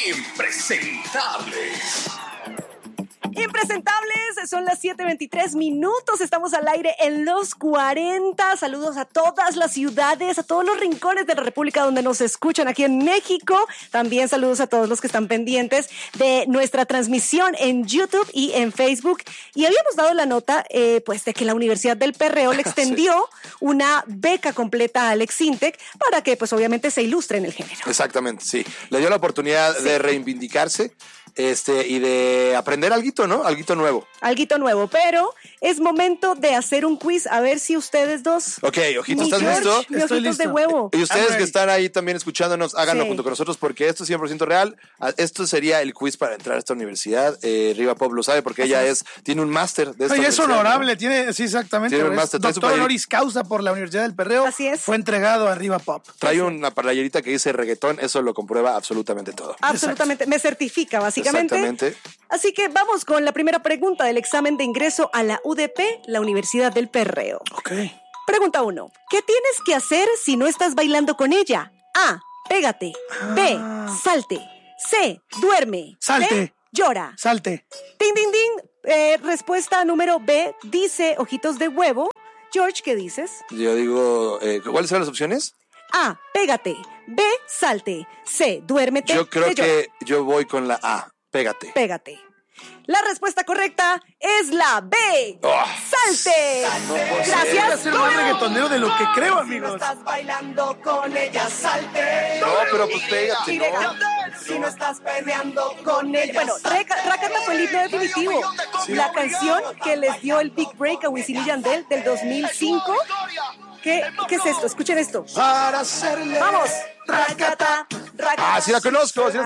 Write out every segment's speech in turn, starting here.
Impresentables. Impresentables, son las 7:23. Estamos al aire en los 40. Saludos a todas las ciudades, a todos los rincones de la República donde nos escuchan aquí en México. También saludos a todos los que están pendientes de nuestra transmisión en YouTube y en Facebook. Y habíamos dado la nota, pues, de que la Universidad del Perreo le extendió una beca completa a Alex Sintek para que, pues, obviamente se ilustre en el género. Exactamente, sí. Le dio la oportunidad de reivindicarse. Y de aprender alguito, ¿no? Alguito nuevo, pero es momento de hacer un quiz, a ver si ustedes dos... Ok, Ojito, ¿estás listo? Estoy listo. De huevo. Y ustedes que están ahí también escuchándonos, háganlo junto con nosotros porque esto es 100% real. Esto sería el quiz para entrar a esta universidad. Riva Pop lo sabe porque ella tiene un máster de esta universidad. Es honorable, ¿no? sí, exactamente. Tiene un máster. Doctor honoris causa por la Universidad del Perreo. Así es. Fue entregado a Riva Pop. Trae una playerita que dice reggaetón, eso lo comprueba absolutamente todo. Absolutamente, me certifica básicamente. Exactamente. Así que vamos con la primera pregunta del examen de ingreso a la UDP, la Universidad del Perreo. Ok. Pregunta 1. ¿Qué tienes que hacer si no estás bailando con ella? A. Pégate. B. Salte. C. Duerme. Salte. D. Llora. Salte. Ding, ding, ding. Respuesta número B. Dice ojitos de huevo. George, ¿qué dices? Yo digo, ¿cuáles son las opciones? A. Pégate. B. Salte. C. Duérmete. Yo creo D. que yo voy con la A. Pégate. Pégate. La respuesta correcta es la B. ¡Salte! Gracias. Voy a ser más reggaetonero de lo que creo, amigos. Si no estás bailando con ella, salte. No, pero pues pégate, ¿no? Si no estás peleando con ella. Bueno, Rakata fue el himno definitivo. Sí. La canción que les dio el Big Break a Wisin y Yandel del 2005. ¿Qué es esto? Escuchen esto. Para hacerle. ¡Vamos! Rakata, Rakata. Sí la conozco, sí la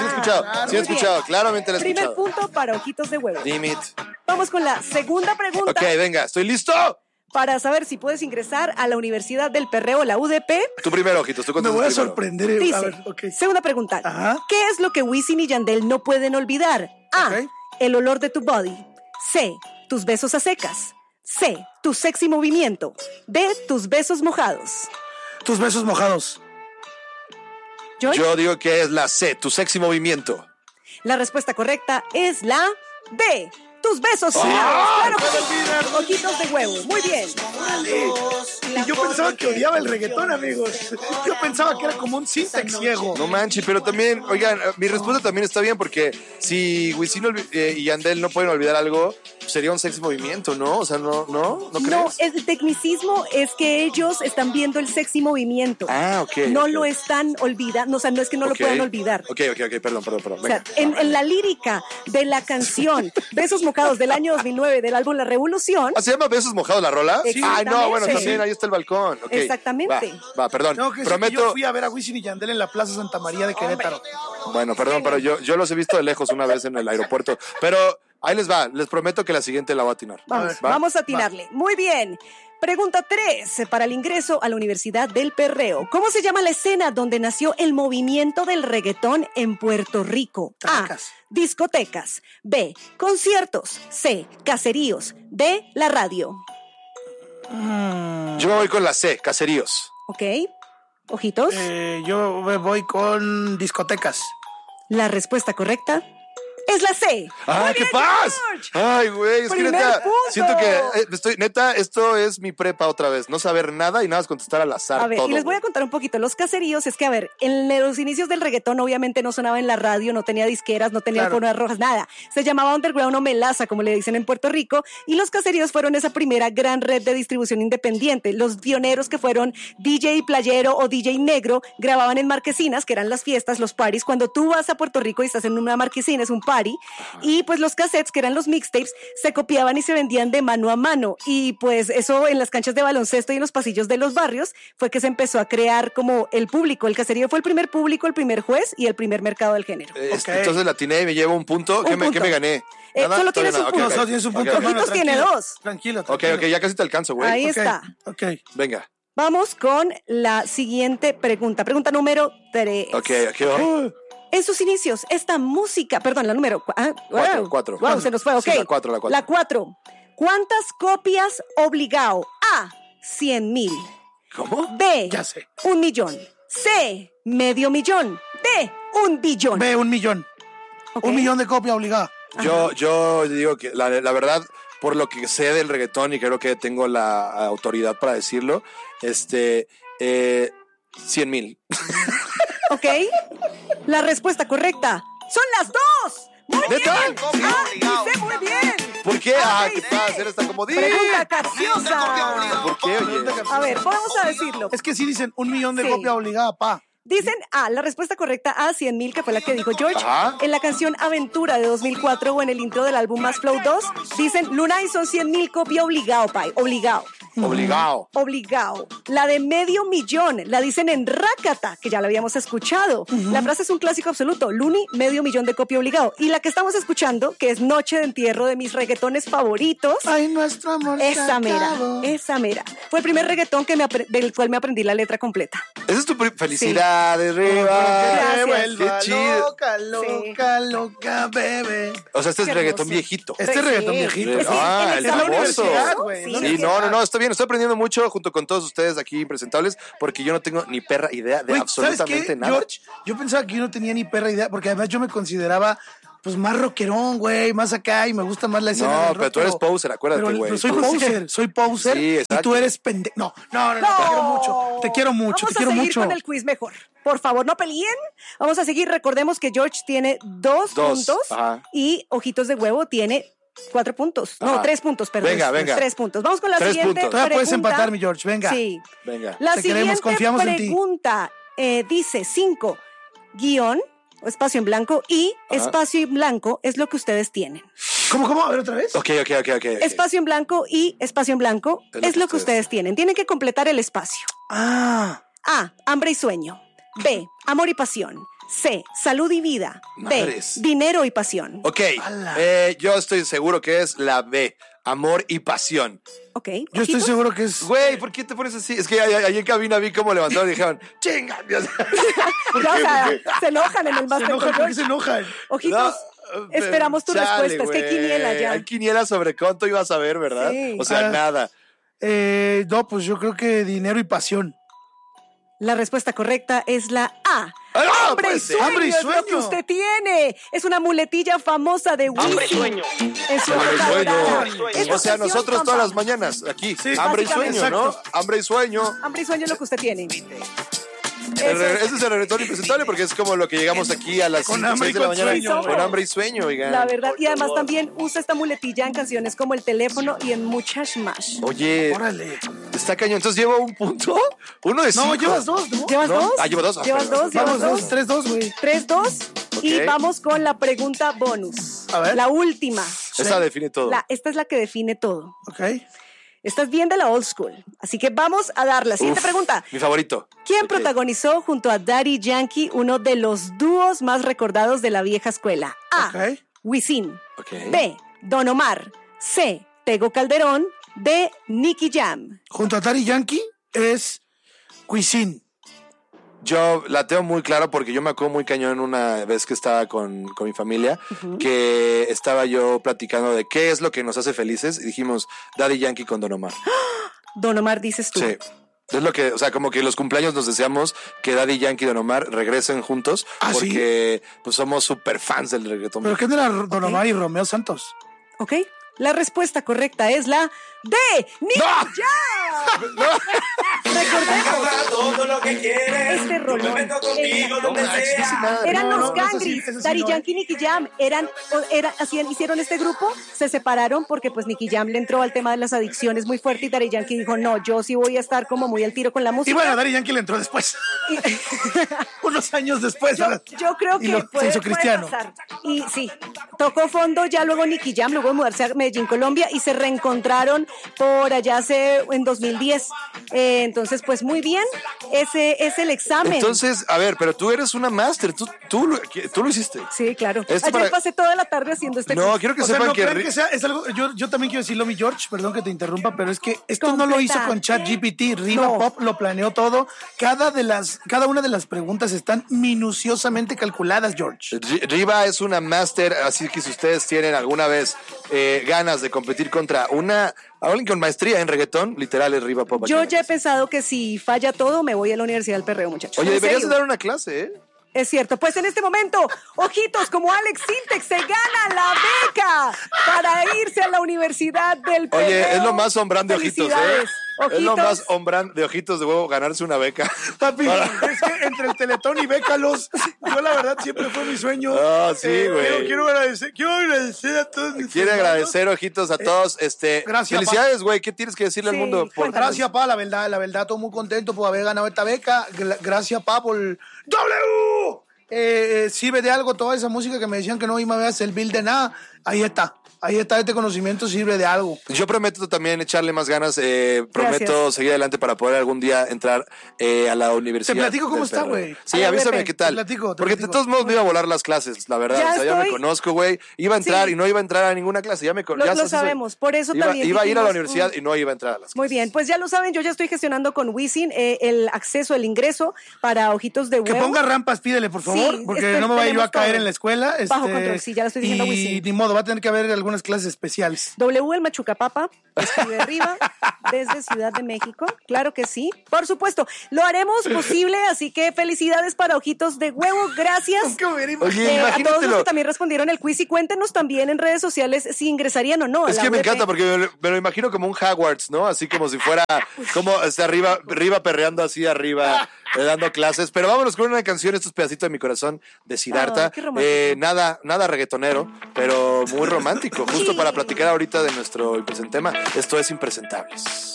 he escuchado, claramente la he escuchado. Primer punto para ojitos de huevo. Limit. Vamos con la segunda pregunta. Ok, venga, estoy listo. Para saber si puedes ingresar a la Universidad del Perreo, la UDP. Tú primero, Ojitos, tú contestas. Me voy a primero. sorprender. Dice, a ver, okay. Segunda pregunta. Ajá. ¿Qué es lo que Wisin y Yandel no pueden olvidar? A. Okay. El olor de tu body. C. Tus besos a secas. C. Tu sexy movimiento. D. Tus besos mojados. Tus besos mojados. ¿George? Yo digo que es la C, tu sexy movimiento. La respuesta correcta es la B. Tus besos mojados. Claro que sí. Ojitos de huevo. Muy bien. Vale. Y yo pensaba que odiaba el reggaetón, amigos. Yo pensaba que era como un Sintek ciego. No manches, pero también, oigan, mi respuesta también está bien porque si Wisin y Yandel no pueden olvidar algo, sería un sexy movimiento, ¿no? O sea, ¿no crees? No, el tecnicismo es que ellos están viendo el sexy movimiento. Ok. No lo están olvidando, o sea, no es que no lo puedan olvidar. Ok, perdón. O sea, en la lírica de la canción Besos Mojados del año 2009 del álbum La Revolución. ¿Se llama Besos Mojados la rola? Sí. Ay, no, bueno, también ahí está el balcón. Okay. Exactamente. Va, perdón. No, prometo. Yo fui a ver a Wisin y Yandel en la Plaza Santa María de Querétaro. Bueno, perdón, pero yo los he visto de lejos una vez en el aeropuerto. Pero ahí les va, les prometo que la siguiente la voy a atinar. Vamos a atinarle. Muy bien. Pregunta 3 para el ingreso a la Universidad del Perreo. ¿Cómo se llama la escena donde nació el movimiento del reggaetón en Puerto Rico? Tacas. A. Discotecas. B. Conciertos. C. Caseríos. D. La radio. Yo me voy con la C, caseríos. Ok. Ojitos. Yo me voy con discotecas. La respuesta correcta es la C. ¡Ah, qué paz! Ay, güey, es que neta, punto. siento que esto es mi prepa otra vez, no saber nada y nada más contestar al azar. A ver, todo, y les voy a contar un poquito. Los caseríos, es que, a ver, en los inicios del reggaetón obviamente no sonaba en la radio, no tenía disqueras, no tenía alfombras rojas, nada. Se llamaba underground o melaza, como le dicen en Puerto Rico, y los caseríos fueron esa primera gran red de distribución independiente. Los pioneros que fueron DJ Playero o DJ Negro grababan en marquesinas, que eran las fiestas, los parties. Cuando tú vas a Puerto Rico y estás en una marquesina, es un party, y pues los cassettes, que eran los mixtapes, se copiaban y se vendían de mano a mano, y pues eso en las canchas de baloncesto y en los pasillos de los barrios fue que se empezó a crear como el público. El caserío fue el primer público, el primer juez y el primer mercado del género. Entonces la atiné y me llevo un punto. ¿Qué me gané? Solo tienes un punto. Solo tienes un punto. Ojitos tiene 2. Tranquilo. Ok, ya casi te alcanzo, güey. Ahí está. Ok. Venga. Vamos con la siguiente pregunta. Pregunta número 3. Ok. En sus inicios, esta música, perdón, la número 4. Wow, se nos fue, ok. Sí, la 4. ¿Cuántas copias obligado? A, 100,000. ¿Cómo? B, Ya sé. 1,000,000. C, 500,000. D, 1 billón. B, 1 millón. Okay. 1 millón de copia obligada. Yo digo que la verdad, por lo que sé del reggaetón y creo que tengo la autoridad para decirlo, 100,000. Ok. La respuesta correcta son las dos. Muy ¿Neta? bien. Sí. Dice muy bien. ¿Por qué? ¿Qué dice. pasa? Eres tan comodín. Pregunta capciosa. ¿Por qué, oye? A ver, vamos a decirlo. Es que sí dicen 1 millón de Sí. copia obligada, pa. Dicen A, la respuesta correcta A, 100,000, que fue la que dijo George. Ajá. En la canción Aventura de 2004 o en el intro del álbum Más Flow 2, dicen Luna y son 100,000 copia obligado, pai. Obligado. Obligado. Obligado. La de 500,000 la dicen en Rácata, que ya la habíamos escuchado. La frase es un clásico absoluto. Luni, 500,000 de copia obligado. Y la que estamos escuchando, que es Noche de Entierro de mis reggaetones favoritos. Ay, nuestro amor. Esa mera. Fue el primer reggaetón del cual me aprendí la letra completa. Esa es tu felicidades, Riva. Gracias. Qué chido. Loca, bebé. O sea, este es Qué reggaetón hermoso. viejito. Este reggaetón Sí. viejito. Es que Ah, el el examen famoso. universidad, güey, sí. ¿no? Sí, no, está bien. Estoy aprendiendo mucho junto con todos ustedes aquí impresentables porque yo no tengo ni perra idea de Güey, absolutamente ¿sabes qué, nada. George? Yo pensaba que yo no tenía ni perra idea, porque además yo me consideraba pues más rockerón, güey, más acá y me gusta más la escena No, del rock, pero tú eres poser, acuérdate, pero güey. soy poser Sí, y exacto. tú eres pendejo. No, te quiero mucho, Vamos a seguir con el quiz mejor. Por favor, no peleen. Vamos a seguir. Recordemos que George tiene 2 puntos ajá. y Ojitos de Huevo tiene 4 puntos. No, Ajá. 3 puntos, perdón. Venga. 3 puntos. Vamos con la 3 siguiente puntos. Todavía puedes pregunta. empatar, mi George, venga. Sí. Venga. La Te siguiente queremos, confiamos en ti. pregunta dice 5, guión, o espacio en blanco, y Ajá. espacio en blanco es lo que ustedes tienen. ¿Cómo? A ver, otra vez. Ok. Espacio en blanco y espacio en blanco es lo que ustedes tienen. Tienen que completar el espacio. Ah, A, hambre y sueño. B, amor y pasión. C, salud y vida. Madres. D, dinero y pasión. Ok, Ala. yo estoy seguro que es la B, amor y pasión. Ok. yo estoy ¿ojitos? seguro que es... Güey, ¿por qué te pones así? Es que ahí en cabina vi cómo levantaron y dijeron, chinga, Dios. Ya, o sea, se enojan en el Se Master enojan, ¿por qué George. se enojan? Ojitos, esperamos tu Chale, respuesta. Es que hay güey. quiniela ya. Hay quiniela sobre cuánto ibas a ver, ¿verdad? Sí. O sea, Ah. nada. No, pues yo creo que dinero y pasión. La respuesta correcta es la A. ¡Ah, ¡Hambre y pues, sueño! hambre y Es lo que sueño. usted tiene. Es una muletilla famosa de Wisin. Hambre y sueño. En su Hambre y época sueño. dorada. Esta O sea, canción, nosotros Pam, todas Pam. las mañanas, aquí, Sí, hambre y básicamente. sueño, ¿no? Exacto. Hambre y sueño. Hambre y sueño es lo que usted tiene. Eso es. Ese es el reggaetón impresentable porque es como lo que llegamos aquí a las Con 5 hambre y 6 de la con mañana sueño, con güey. hambre y sueño, oigan. La verdad. Y además también usa esta muletilla en canciones como El Teléfono y en muchas más. Oye, Órale. está cañón. Entonces llevo un punto. Uno de 5. No, llevas 2, ¿no? ¿Llevas ¿No? 2? Ah, llevo 2. ¿Llevas 2? ¿Llevas Vamos, 2? 3-2, güey. 3-2. Y Ok. vamos con la pregunta bonus. A ver. La última. Esa define todo. Esta es la que define todo. Ok. Esta es bien de la old school. Así que vamos a dar la siguiente Uf, pregunta. Mi favorito. ¿Quién Ok. protagonizó junto a Daddy Yankee uno de los dúos más recordados de la vieja escuela? A. Ok. Wisin. Ok. B. Don Omar. C. Tego Calderón. D. Nicky Jam. Junto a Daddy Yankee es Cuisine. Yo la tengo muy clara porque yo me acuerdo muy cañón una vez que estaba con mi familia, que estaba yo platicando de qué es lo que nos hace felices y dijimos Daddy Yankee con Don Omar. Don Omar, dices tú. Sí. Es lo que, o sea, como que los cumpleaños nos deseamos que Daddy Yankee y Don Omar regresen juntos ¿Ah, sí? porque pues somos súper fans del reggaetón. ¿Pero qué no era Don Omar y Romeo Santos? ¿Ok? La respuesta correcta es la D. Nicky Jam. Recordemos. Todo lo que quieres. Este rolón. Yo me meto contigo donde No manches, sea. nada. Eran No, los no, eso sí, Gangris, eso sí Daddy no, Yankee y Nicky Jam. Hicieron este grupo, se separaron porque pues Nicky Jam le entró al tema de las adicciones muy fuerte y Daddy Yankee dijo, no, yo sí voy a estar como muy al tiro con la Y música. bueno, Daddy Yankee le entró después. Unos años después. ¿sabes? Yo creo Y que se puede hizo cristiano. pasar. Y sí, tocó fondo ya luego Nicky Jam, luego de mudarse a Medellín, Colombia, y se reencontraron por allá en 2010. Entonces, pues muy bien, ese es el examen. Entonces, a ver, pero tú eres una máster, tú lo hiciste. Sí, claro. Esto Ayer para- pasé toda la tarde haciendo este No, quiz. quiero que O sea, sepan no que... crean que sea, es algo, yo también quiero decirlo, mi George, perdón que te interrumpa, pero es que esto no lo hizo con ChatGPT, Riva No. Pop lo planeó todo, cada una de las preguntas están minuciosamente calculadas, George. Riva es una máster, así que si ustedes tienen alguna vez ganas de competir contra alguien con maestría en reggaetón, literal es Riva Pop. Yo ya he pensado que si falla todo, me voy a la Universidad del Perreo, muchachos. Oye, ¿En deberías serio? dar una clase, ¿eh? Es cierto. Pues en este momento, ojitos, como Alex Sintek se gana la beca para irse a la Universidad del Pedreo. Oye, es lo más hombrán de ojitos, Felicidades. Es lo Ojitos. más hombrán de ojitos de huevo ganarse una beca. Papi, es que entre el Teletón y Bécalos, yo la verdad siempre fue mi sueño. Ah, sí, güey. Quiero agradecer a todos. Quiere agradecer, ojitos, a todos. Gracias, felicidades, güey. ¿Qué tienes que decirle Sí, al mundo? cuéntanos. Gracias, pa, la verdad, estoy muy contento por haber ganado esta beca. Gracias, pa, por W. Sirve de algo toda esa música que me decían que no iba a servir de nada. Ahí está, este conocimiento sirve de algo. Yo prometo también echarle más ganas. Prometo Gracias. seguir adelante para poder algún día entrar a la universidad. Te platico cómo del está, Pedreo. güey. Sí, A la avísame UDP. qué tal. Te platico. Porque de todos modos me iba a volar las clases, la verdad. Ya o sea, ya me estoy. conozco, güey. Iba a entrar Sí. y no iba a entrar a ninguna clase. Ya me Lo ya sabemos, por eso iba, también iba a ir a la dijimos, universidad y no iba a entrar a las clases. Muy bien, pues ya lo saben, yo ya estoy gestionando con Wisin el acceso, el ingreso para Ojitos de Que Huevo. ponga rampas, pídele, por favor, Sí, porque no me vaya yo a tenemos caer todo. en la escuela. Bajo control, sí, ya lo estoy diciendo a Y Wisin. ni modo, va a tener que haber algunas clases especiales. W el Machucapapa, escribe arriba, desde Ciudad de México. Claro que sí, por supuesto. Lo haremos posible, así que felicidades para Ojitos de Huevo. Gracias. Oye, A todos los imagínatelo. que también respondieron el quiz y cuéntenos también en redes sociales si ingresarían o no. a Es la que me UDP. encanta porque me lo imagino como un Hogwarts, ¿no? Así como si fuera como arriba perreando así arriba, dando clases. Pero vámonos con una canción, esto es Pedacito de mi Corazón de Siddhartha. Ay, qué romántico. Nada reggaetonero, pero muy romántico, justo para platicar ahorita de nuestro impresentema. Esto es Impresentables.